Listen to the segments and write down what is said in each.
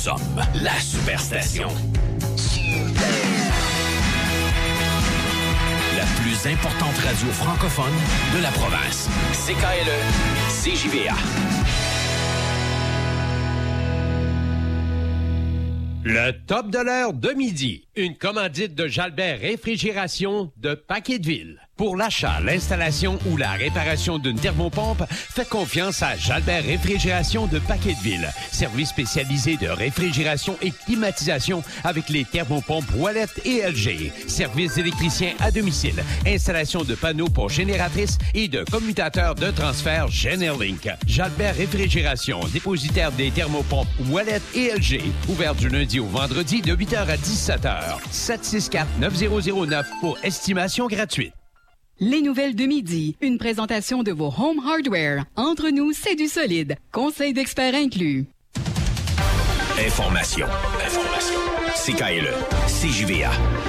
sommes la Superstation. La plus importante radio francophone de la province. CKLE, CJVA. Le top de l'heure de midi. Une commandite de Jalbert Réfrigération de Paqueteville. Pour l'achat, l'installation ou la réparation d'une thermopompe, faites confiance à Jalbert Réfrigération de Paqueteville. Service spécialisé de réfrigération et climatisation avec les thermopompes Wallet et LG. Service d'électricien à domicile. Installation de panneaux pour génératrices et de commutateurs de transfert Generlink. Jalbert Réfrigération, dépositaire des thermopompes Wallet et LG. Ouvert du lundi au vendredi de 8h à 17h. 764-9009 pour estimation gratuite. Les nouvelles de midi. Une présentation de vos Home Hardware. Entre nous, c'est du solide. Conseil d'experts inclus. Information. CKLE, CJVA.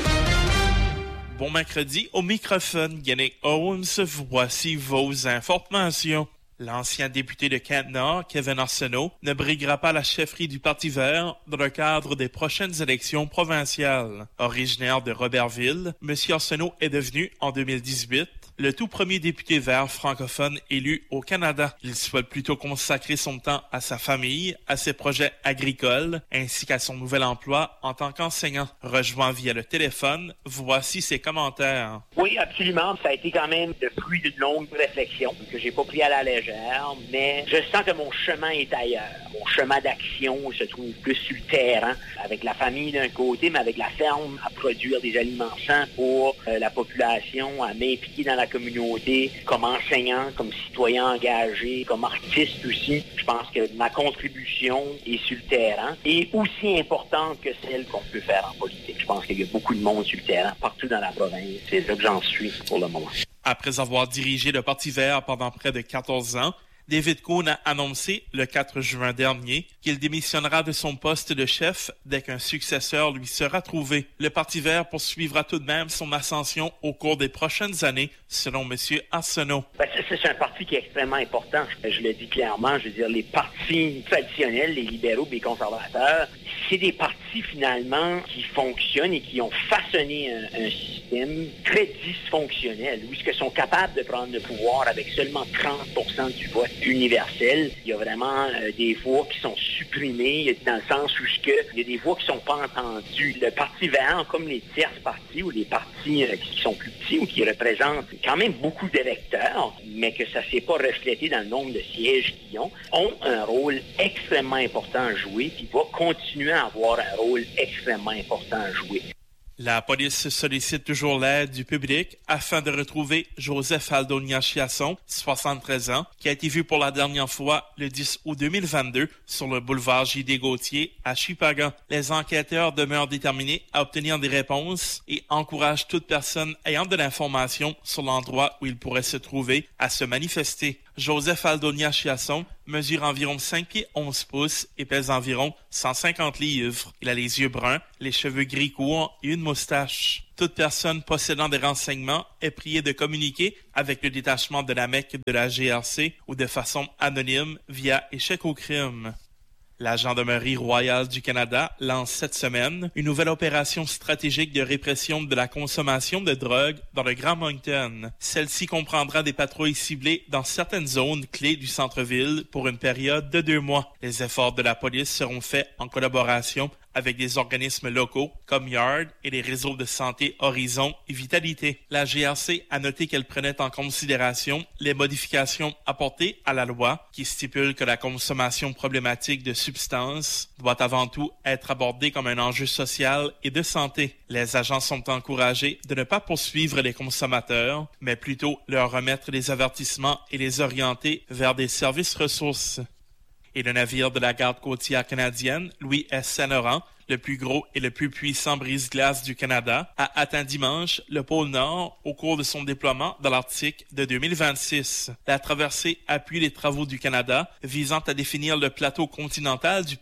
Bon mercredi, au microphone, Yannick Holmes, voici vos informations. L'ancien député de Kent-Nord, Kevin Arsenault, ne briguera pas la chefferie du Parti vert dans le cadre des prochaines élections provinciales. Originaire de Robertville, M. Arsenault est devenu, en 2018, le tout premier député vert francophone élu au Canada. Il souhaite plutôt consacrer son temps à sa famille, à ses projets agricoles, ainsi qu'à son nouvel emploi en tant qu'enseignant. Rejoint via le téléphone, voici ses commentaires. Oui, absolument. Ça a été quand même le fruit d'une longue réflexion que j'ai pas pris à la légère, mais je sens que mon chemin est ailleurs. Mon chemin d'action se trouve plus sur le terrain, avec la famille d'un côté, mais avec la ferme à produire des aliments sains pour la population, à m'impliquer dans la communauté, comme enseignant, comme citoyen engagé, comme artiste aussi. Je pense que ma contribution est sur le terrain et aussi importante que celle qu'on peut faire en politique. Je pense qu'il y a beaucoup de monde sur le terrain, partout dans la province. C'est là que j'en suis pour le moment. Après avoir dirigé le Parti vert pendant près de 14 ans, David Cohn a annoncé le 4 juin dernier qu'il démissionnera de son poste de chef dès qu'un successeur lui sera trouvé. Le Parti vert poursuivra tout de même son ascension au cours des prochaines années, selon M. Arsenault. C'est un parti qui est extrêmement important. Je le dis clairement, je veux dire, les partis traditionnels, les libéraux et les conservateurs, c'est des partis finalement qui fonctionnent et qui ont façonné un système très dysfonctionnel, où ils sont capables de prendre le pouvoir avec seulement 30% du vote universel. Il y a vraiment des voix qui sont supprimées, dans le sens où il y a des voix qui ne sont pas entendues. Le Parti vert, comme les tierces partis ou les partis qui sont plus petits ou qui représentent quand même beaucoup d'électeurs, mais que ça ne s'est pas reflété dans le nombre de sièges qu'ils ont un rôle extrêmement important à jouer, qui va continuer à avoir un rôle extrêmement important à jouer. La police sollicite toujours l'aide du public afin de retrouver Joseph Aldonia-Chiasson, 73 ans, qui a été vu pour la dernière fois le 10 août 2022 sur le boulevard J.D. Gauthier à Shippagan. Les enquêteurs demeurent déterminés à obtenir des réponses et encouragent toute personne ayant de l'information sur l'endroit où il pourrait se trouver à se manifester. Joseph Aldonia-Chiasson mesure environ 5 pieds 11 pouces et pèse environ 150 livres. Il a les yeux bruns, les cheveux gris courts et une moustache. Toute personne possédant des renseignements est priée de communiquer avec le détachement de la MEC de la GRC ou de façon anonyme via échec au crime. La Gendarmerie royale du Canada lance cette semaine une nouvelle opération stratégique de répression de la consommation de drogue dans le Grand Moncton. Celle-ci comprendra des patrouilles ciblées dans certaines zones clés du centre-ville pour une période de 2 mois. Les efforts de la police seront faits en collaboration avec des organismes locaux comme YARD et les réseaux de santé Horizon et Vitalité. La GRC a noté qu'elle prenait en considération les modifications apportées à la loi qui stipule que la consommation problématique de substances doit avant tout être abordée comme un enjeu social et de santé. Les agents sont encouragés de ne pas poursuivre les consommateurs, mais plutôt leur remettre des avertissements et les orienter vers des services ressources. Et le navire de la garde côtière canadienne, Louis S. Saint-Laurent, le plus gros et le plus puissant brise-glace du Canada, a atteint dimanche le pôle Nord au cours de son déploiement dans l'Arctique de 2026. La traversée appuie les travaux du Canada visant à définir le plateau continental du pays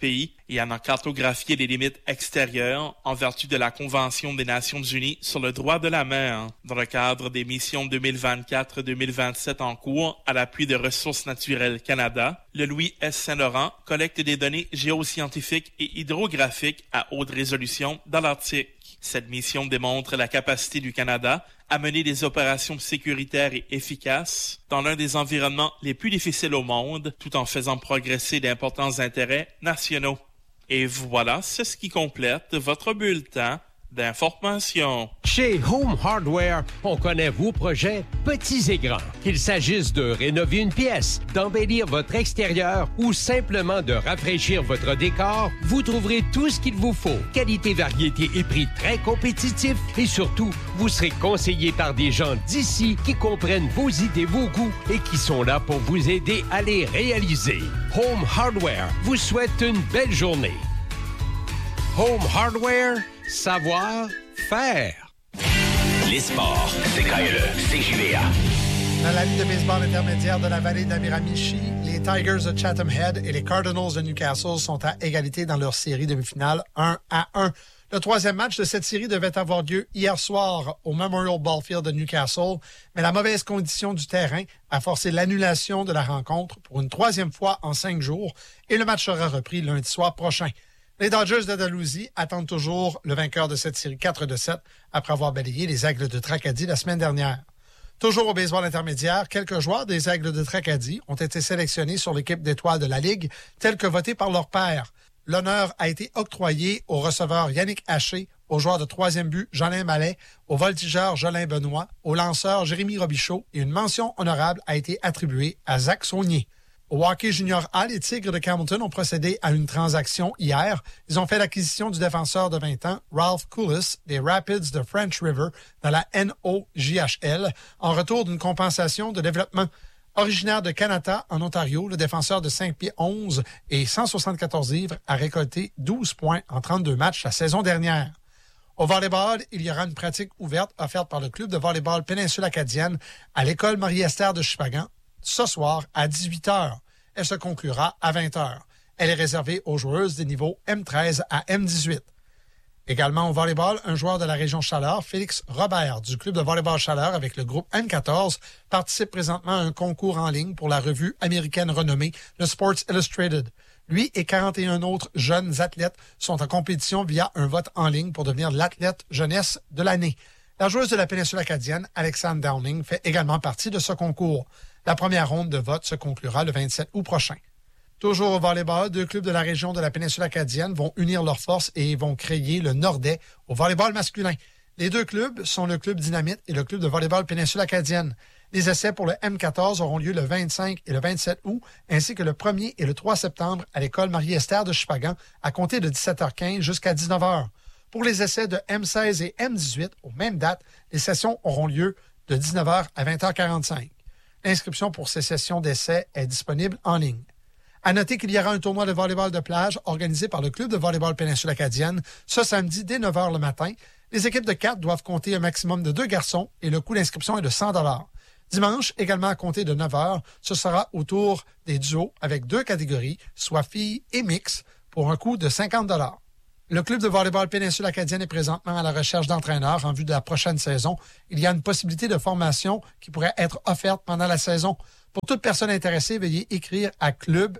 et en a cartographié les limites extérieures en vertu de la Convention des Nations Unies sur le droit de la mer. Dans le cadre des missions 2024-2027 en cours à l'appui de Ressources naturelles Canada, le Louis S. Saint-Laurent collecte des données géoscientifiques et hydrographiques à haute résolution dans l'Arctique. Cette mission démontre la capacité du Canada à mener des opérations sécuritaires et efficaces dans l'un des environnements les plus difficiles au monde, tout en faisant progresser d'importants intérêts nationaux. Et voilà, c'est ce qui complète votre bulletin d'information. Chez Home Hardware, on connaît vos projets petits et grands. Qu'il s'agisse de rénover une pièce, d'embellir votre extérieur ou simplement de rafraîchir votre décor, vous trouverez tout ce qu'il vous faut. Qualité, variété et prix très compétitifs et surtout, vous serez conseillé par des gens d'ici qui comprennent vos idées, vos goûts et qui sont là pour vous aider à les réaliser. Home Hardware vous souhaite une belle journée. Home Hardware, savoir faire. Les sports, CJVA. Dans la Ligue de baseball intermédiaire de la vallée de la Miramichi, les Tigers de Chatham Head et les Cardinals de Newcastle sont à égalité dans leur série demi-finale 1-1. Le troisième match de cette série devait avoir lieu hier soir au Memorial Ballfield de Newcastle, mais la mauvaise condition du terrain a forcé l'annulation de la rencontre pour une troisième fois en 5 jours et le match sera repris lundi soir prochain. Les Dodgers d'Andalousie attendent toujours le vainqueur de cette série 4-7 après avoir balayé les Aigles de Tracadie la semaine dernière. Toujours au baseball intermédiaire, quelques joueurs des Aigles de Tracadie ont été sélectionnés sur l'équipe d'étoiles de la Ligue, tels que votés par leur père. L'honneur a été octroyé au receveur Yannick Haché, au joueur de troisième but Jolin Mallet, au voltigeur Jolin Benoît, au lanceur Jérémy Robichaud et une mention honorable a été attribuée à Zach Saunier. Au hockey junior A, les Tigres de Campbellton ont procédé à une transaction hier. Ils ont fait l'acquisition du défenseur de 20 ans, Ralph Coulis, des Rapids de French River, dans la NOJHL, en retour d'une compensation de développement. Originaire de Kanata, en Ontario, le défenseur de 5 pieds 11 et 174 livres a récolté 12 points en 32 matchs la saison dernière. Au volleyball, il y aura une pratique ouverte offerte par le club de volleyball Péninsule Acadienne à l'école Marie-Esther de Chupagan ce soir à 18h. Elle se conclura à 20h. Elle est réservée aux joueuses des niveaux M13 à M18. Également au volleyball, un joueur de la région Chaleur, Félix Robert, du club de volleyball Chaleur avec le groupe M14, participe présentement à un concours en ligne pour la revue américaine renommée, le Sports Illustrated. Lui et 41 autres jeunes athlètes sont en compétition via un vote en ligne pour devenir l'athlète jeunesse de l'année. La joueuse de la péninsule acadienne, Alexandre Downing, fait également partie de ce concours. La première ronde de vote se conclura le 27 août prochain. Toujours au volleyball, 2 clubs de la région de la péninsule acadienne vont unir leurs forces et vont créer le Nordais au volleyball masculin. Les 2 clubs sont le club Dynamite et le club de volleyball péninsule acadienne. Les essais pour le M14 auront lieu le 25 et le 27 août, ainsi que le 1er et le 3 septembre à l'école Marie-Esther de Chupagan, à compter de 17h15 jusqu'à 19h. Pour les essais de M16 et M18, aux mêmes dates, les sessions auront lieu de 19h à 20h45. L'inscription pour ces sessions d'essais est disponible en ligne. À noter qu'il y aura un tournoi de volleyball de plage organisé par le club de volleyball péninsule acadienne ce samedi dès 9h le matin. Les équipes de 4 doivent compter un maximum de 2 garçons et le coût d'inscription est de 100 $. Dimanche, également à compter de 9h, ce sera au tour des duos avec 2 catégories, soit filles et mix, pour un coût de 50 $. Le club de volleyball péninsule acadienne est présentement à la recherche d'entraîneurs en vue de la prochaine saison. Il y a une possibilité de formation qui pourrait être offerte pendant la saison. Pour toute personne intéressée, veuillez écrire à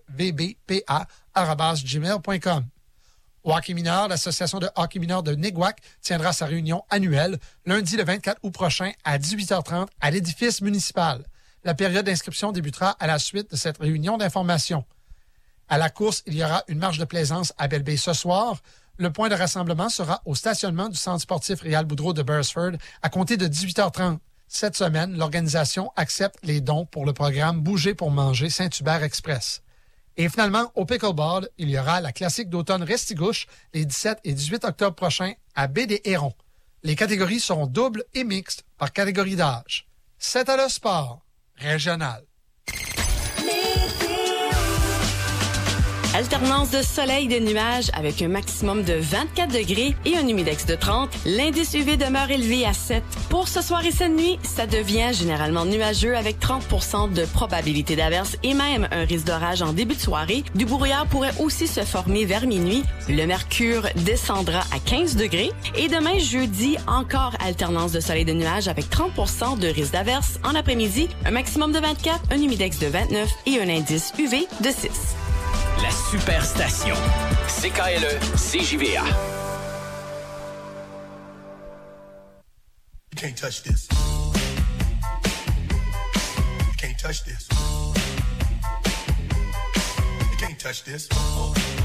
clubvbpa@gmail.com. Au hockey mineur, l'association de hockey mineur de Niguac tiendra sa réunion annuelle lundi le 24 août prochain à 18h30 à l'édifice municipal. La période d'inscription débutera à la suite de cette réunion d'information. À la course, il y aura une marche de plaisance à Belle-Baie ce soir. Le point de rassemblement sera au stationnement du centre sportif Réal Boudreau de Beresford à compter de 18h30. Cette semaine, l'organisation accepte les dons pour le programme Bouger pour manger Saint-Hubert Express. Et finalement, au pickleball, il y aura la classique d'automne Restigouche les 17 et 18 octobre prochains à Baie des Hérons. Les catégories seront doubles et mixtes par catégorie d'âge. C'est à le sport régional. Alternance de soleil et de nuages avec un maximum de 24 degrés et un humidex de 30. L'indice UV demeure élevé à 7. Pour ce soir et cette nuit, ça devient généralement nuageux avec 30% de probabilité d'averse et même un risque d'orage en début de soirée. Du brouillard pourrait aussi se former vers minuit. Le mercure descendra à 15 degrés. Et demain, jeudi, encore alternance de soleil et de nuages avec 30% de risque d'averse. En après-midi, un maximum de 24, un humidex de 29 et un indice UV de 6. La Superstation. CKLE, CJVA. You can't touch this. You can't touch this. You can't touch this.